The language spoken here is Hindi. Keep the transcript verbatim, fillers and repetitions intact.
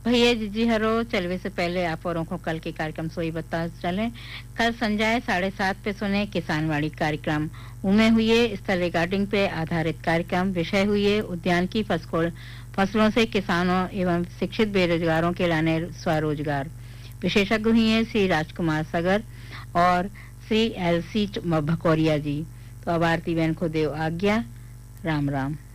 भैया जी हरो चलवे से पहले आप औरों को कल के कार्यक्रम सोई बता चले। कल संजाए साढ़े सात पे सुने किसानवाड़ी कार्यक्रम उमे हुए स्थल रिकॉर्डिंग पे आधारित कार्यक्रम। विषय हुए उद्यान की फसलों फसलों से किसानों एवं शिक्षित बेरोजगारों के लाने स्वरोजगार। विशेषज्ञ हुए श्री राजकुमार सगर और श्री एल सी भकोरिया जी। तो अब आरती बहन को देव आज्ञा। राम राम।